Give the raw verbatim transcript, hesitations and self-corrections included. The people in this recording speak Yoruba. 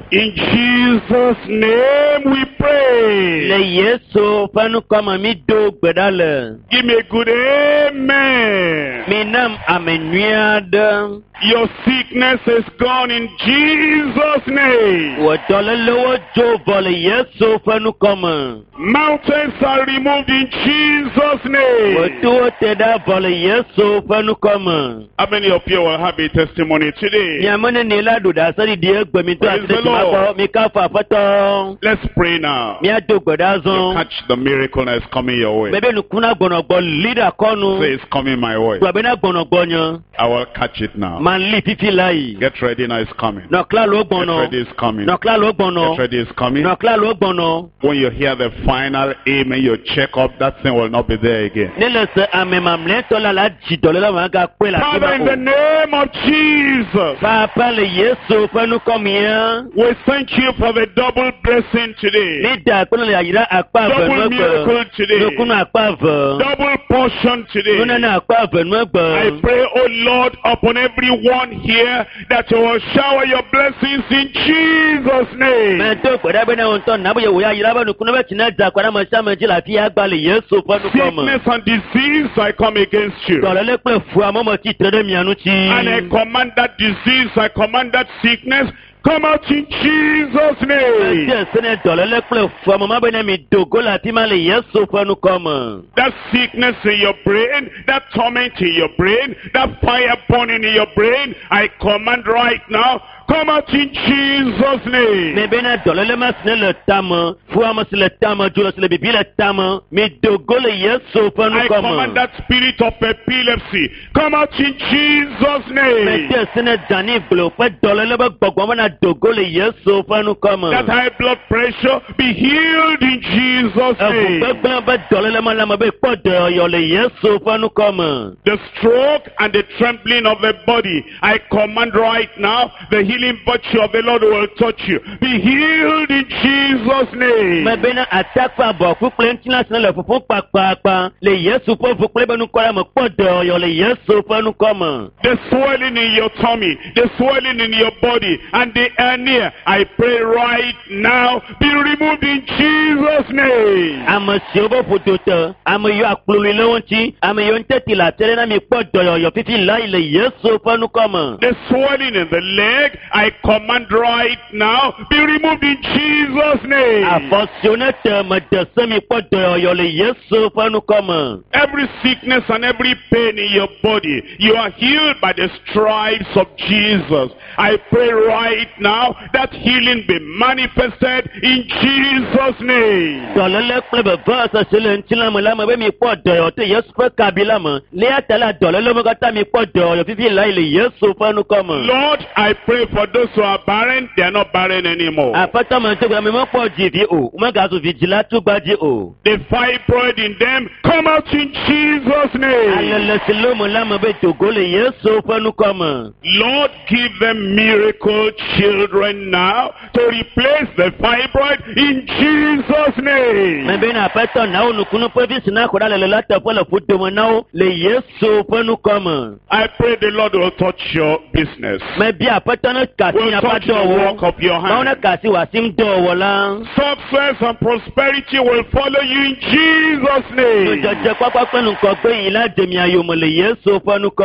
In Jesus' name we pray. Le Yesu fanu kama mi do gbedale. Give me a good amen. Mi nam amenuade. Your sickness is gone in Jesus' name. Wo dole lo jo vole Yesu fanu kama. Mountains are removed in Jesus' name. Wo do te da vole Yesu fanu kama. How many of you will have a testimony today? Nyamane ni la do da sari die gbe mi to Praise the Lord. mi ka fa fato. Let's pray now. Mi ado gbedazon. Catch the miracle that is coming your way. Bebe nu kuna gbonogbo leader konu. Say it's coming my way. Gbe na gbonogbo yan. I will catch it now. Man li fifi lai. Get ready now, it's coming. No kla lo Get gbono. ready, it's coming. No kla lo gbono. Get ready, it's coming. No kla lo gbono. When you hear the final amen, you check up, that thing will not be there again. Nele se amemamle to la la jidole la manga kwe la Father, in the name of Jesus, Papa le Yesu fanu komia. we thank you for the double blessing today. Ni da kono le ayira akpa Double venu miracle gbe. today. No kuno akpa ve. Double portion today. Kuno na akpa venu I gbe. pray, oh Lord, upon everyone here that you will shower your blessings in Jesus' name. Me to gbeda be na won ton na bo ye wo ayira ba nu kuno be tina da kwara ma sha ma ji la fi agba le Yesu fanu koma. Sickness and disease, I come against you. Dole le pe fu amomo ti tere mi anu ti. And I command that disease, I command that sickness, come out in Jesus' name. Yes, ne dole le pe fu amomo be na mi dogo la ti ma le Yesu fanu koma. That sickness in your brain, that torment in your brain, that fire burning in your brain, I command right now, come out in Jesus' name. Me be na dole le mas ne le tama, fu amo se le tama, julo se le bibi le tama, mi dogo le Yesu fanu I command koma. that spirit of epilepsy, come out in Jesus' Me name. te se ne dani blo, pe dole le be gbogbo mo na dogo le Yesu fanu koma. That high blood pressure be healed in Jesus' name. Efu pe be dole le ma la ma be po de yo le Yesu fanu koma. The stroke and the trembling of the body, I command right now, the healing virtue of the Lord will touch you. Be healed in Jesus' name. Me be na attack fa bo fu ple ntina se le fufu pa pa pa le Yesu po fu ple be nu kwara mo po de yo le Yesu fanu koma. The swelling in your tummy, the swelling in your body, and the hernia, I pray right now, be removed in Jesus' name. Ama si obo fututa, ama yo akluli le wonti, ama yo nteti la tere na mi po de yo yo fifi la le Yesu fanu koma. The swelling in the leg, I command right now, be removed in Jesus' name. Afosionete me de se mi po de yo yo le Yesu fanu koma. Every sickness and every pain in your body, you are healed by the stripes of Jesus. I pray right now that healing be manifested in Jesus' name. Dole le ple be va sa se le ntila me la me be mi po de yo te Yesu pe kabila me. Le atala dole le mo gata mi po de yo fifi la le Yesu fanu koma. Lord, I pray for those who are barren, they are not barren anymore. Afata me te me mo po ji vi o, me ga so vigila tu gba ji o. The fibroid in them, come out in Jesus' name. Alele se lo mo la me be dogo le Yesu fanu koma. Lord, give them miracle children now to replace the fibroid in Jesus' name. Me be na afata na o nukunu pe vi sina ko le la te fo le fu de mo na o le Yesu fanu koma. I pray the Lord will touch your business. Me bi afata na ka ti Will na touch pa do the wo. work of your Ma ona hand. ka si wa sim do wo la. Success and prosperity will follow you in Jesus' So name. jeje papa pe nu ko pe yin la de mi ayo mo le Yesu fanu koma.